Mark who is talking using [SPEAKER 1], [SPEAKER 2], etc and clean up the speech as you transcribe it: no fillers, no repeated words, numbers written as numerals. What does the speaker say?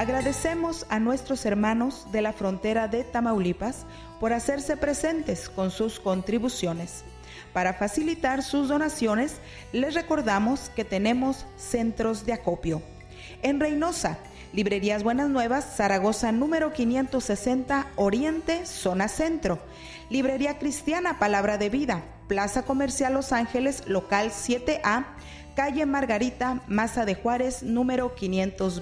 [SPEAKER 1] Agradecemos a nuestros hermanos de la frontera de Tamaulipas por hacerse presentes con sus contribuciones. Para facilitar sus donaciones, les recordamos que tenemos centros de acopio. En Reynosa, Librerías Buenas Nuevas, Zaragoza número 560, Oriente, Zona Centro. Librería Cristiana Palabra de Vida, Plaza Comercial Los Ángeles, local 7A, calle Margarita, Maza de Juárez número 520.